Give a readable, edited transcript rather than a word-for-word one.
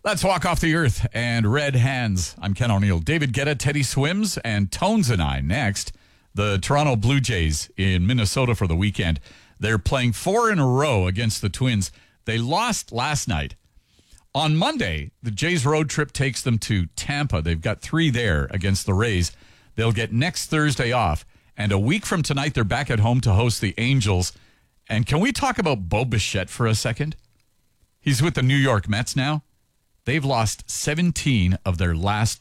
Let's walk off the earth and red hands. I'm Ken O'Neill. David Guetta, Teddy Swims, and Tones and I. Next, the Toronto Blue Jays in Minnesota for the weekend. They're playing 4 in a row against the Twins. They lost last night. On Monday, the Jays road trip takes them to Tampa. They've got 3 there against the Rays. They'll get next Thursday off. And a week from tonight, they're back at home to host the Angels. And can we talk about Bo Bichette for a second? He's with the New York Mets now. They've lost 17 of their last